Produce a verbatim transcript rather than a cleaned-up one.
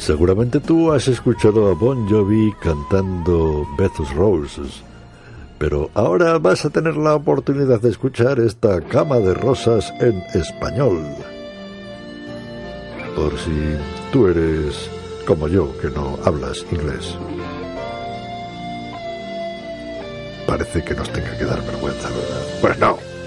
Seguramente tú has escuchado a Bon Jovi cantando Beth's Roses, pero ahora vas a tener la oportunidad de escuchar esta Cama de Rosas en español. Por si tú eres como yo, que no hablas inglés. Parece que nos tenga que dar vergüenza, ¿verdad? Pues no.